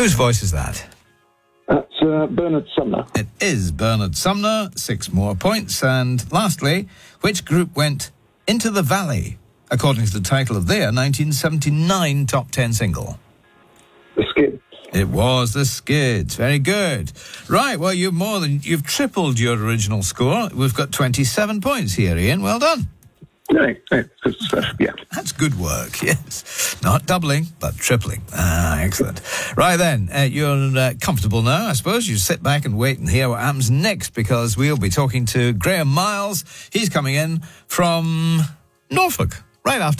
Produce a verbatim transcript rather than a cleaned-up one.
Whose voice is that? That's uh, Bernard Sumner. It is Bernard Sumner. Six more points. And lastly, which group went into the valley, according to the title of their nineteen seventy-nine top ten single? The Skids. It was the Skids. Very good. Right, well, you've more than, you've tripled your original score. We've got twenty-seven points here, Ian. Well done. No, no, it's, uh, yeah. That's good work, yes. Not doubling, but tripling. Ah, excellent. Right then, uh, you're uh, comfortable now, I suppose. You sit back and wait and hear what happens next, because we'll be talking to Graham Miles. He's coming in from Norfolk right after